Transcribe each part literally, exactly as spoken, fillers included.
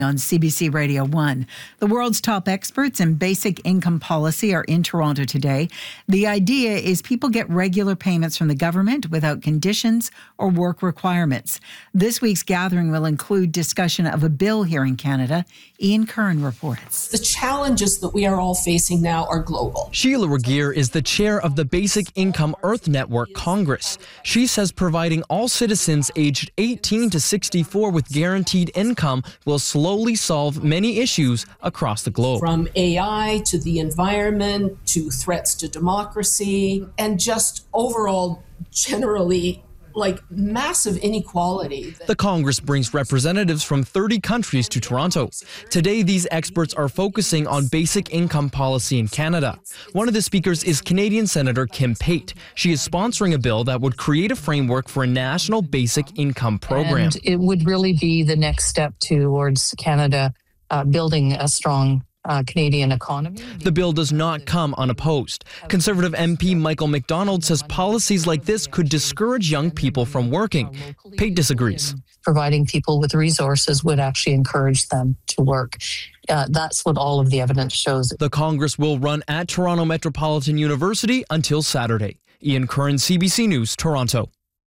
On C B C Radio one. The world's top experts in basic income policy are in Toronto today. The idea is people get regular payments from the government without conditions or work requirements. This week's gathering will include discussion of a bill here in Canada. Ian Curran reports. The challenges that we are all facing now are global. Sheila Regier is the chair of the Basic Income Earth Network Congress. She says providing all citizens aged eighteen to sixty-four with guaranteed income will slowly slowly solve many issues across the globe. From A I to the environment to threats to democracy and just overall generally like massive inequality. The Congress brings representatives from thirty countries to Toronto. Today, these experts are focusing on basic income policy in Canada. One of the speakers is Canadian Senator Kim Pate. She is sponsoring a bill that would create a framework for a national basic income program. And it would really be the next step towards Canada uh, building a strong Uh, Canadian economy. The bill does not come unopposed. Conservative M P Michael McDonald says policies like this could discourage young people from working. Pate disagrees. Providing people with resources would actually encourage them to work. Uh, that's what all of the evidence shows. The Congress will run at Toronto Metropolitan University until Saturday. Ian Curran, C B C News, Toronto.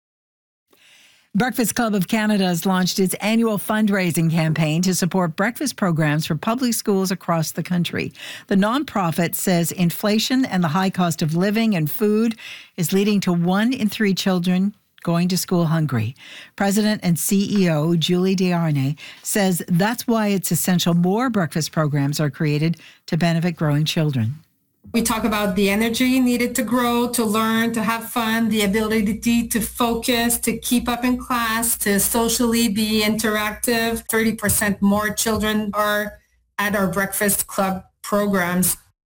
Breakfast Club of Canada has launched its annual fundraising campaign to support breakfast programs for public schools across the country. The nonprofit says inflation and the high cost of living and food is leading to one in three children going to school hungry. President and C E O Julie Desharnais says that's why it's essential more breakfast programs are created to benefit growing children. We talk about the energy needed to grow, to learn, to have fun, the ability to focus, to keep up in class, to socially be interactive. thirty percent more children are at our Breakfast Club programs.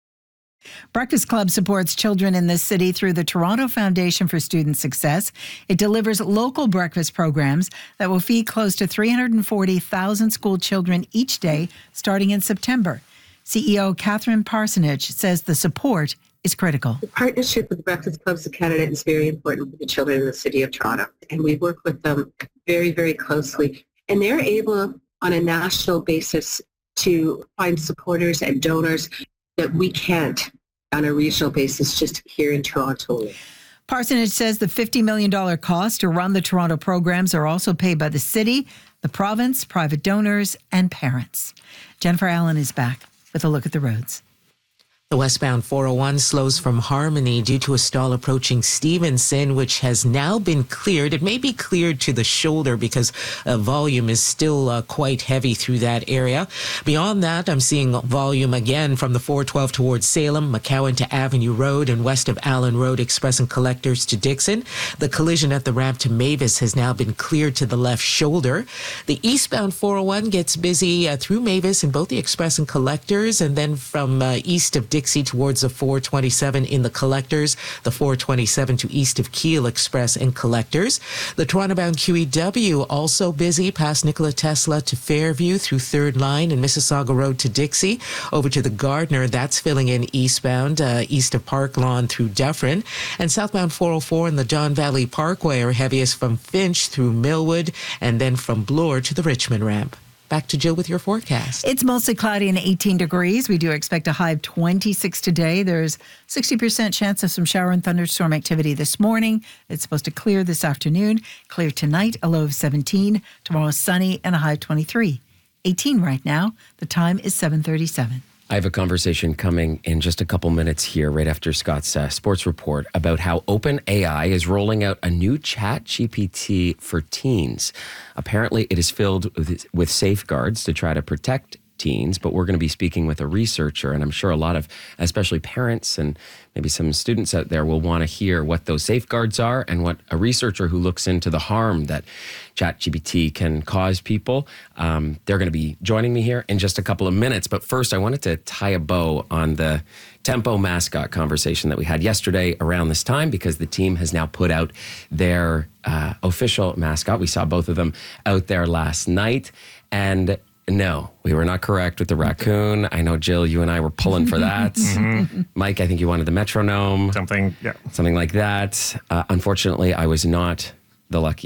Breakfast Club supports children in this city through the Toronto Foundation for Student Success. It delivers local breakfast programs that will feed close to three hundred forty thousand school children each day starting in September. C E O Catherine Parsonage says the support is critical. The partnership with Breakfast Clubs of Canada is very important for the children in the City of Toronto, and we work with them very, very closely. And they're able, on a national basis, to find supporters and donors that we can't on a regional basis just here in Toronto. Parsonage says the fifty million dollars cost to run the Toronto programs are also paid by the city, the province, private donors, and parents. Jennifer Allen is back with a look at the roads. The westbound four oh one slows from Harmony due to a stall approaching Stevenson, which has now been cleared. It may be cleared to the shoulder because uh, volume is still uh, quite heavy through that area. Beyond that, I'm seeing volume again from the four twelve towards Salem, McCowan to Avenue Road, and west of Allen Road, Express and Collectors to Dixon. The collision at the ramp to Mavis has now been cleared to the left shoulder. The eastbound four oh one gets busy uh, through Mavis in both the Express and Collectors, and then from uh, east of Dixie towards the four twenty-seven in the Collectors, the four twenty-seven to east of Keele Express and Collectors. The Toronto-bound Q E W also busy past Nikola Tesla to Fairview through third Line and Mississauga Road to Dixie. Over to the Gardner, that's filling in eastbound, uh, east of Park Lawn through Dufferin. And southbound four oh four and the Don Valley Parkway are heaviest from Finch through Millwood and then from Bloor to the Richmond ramp. Back to Jill with your forecast. It's mostly cloudy and eighteen degrees. We do expect a high of twenty-six today. There's sixty percent chance of some shower and thunderstorm activity this morning. It's supposed to clear this afternoon. Clear tonight, a low of seventeen. Tomorrow sunny and a high of twenty-three. eighteen right now. The time is seven thirty-seven. I have a conversation coming in just a couple minutes here, right after Scott's uh, sports report, about how OpenAI is rolling out a new Chat G P T for teens. Apparently, it is filled with, with safeguards to try to protect teens, but we're going to be speaking with a researcher, and I'm sure a lot of, especially parents and maybe some students out there will want to hear what those safeguards are and what a researcher who looks into the harm that ChatGPT can cause people. Um, they're going to be joining me here in just a couple of minutes, but first I wanted to tie a bow on the Tempo mascot conversation that we had yesterday around this time, because the team has now put out their uh, official mascot. We saw both of them out there last night, and no, we were not correct with the raccoon. I know, Jill, you and I were pulling for that. Mm-hmm. Mike, I think you wanted the metronome. Something, yeah. Something like that. Uh, unfortunately, I was not the lucky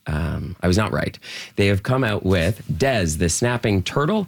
Um, I was not right. They have come out with Des, the snapping turtle,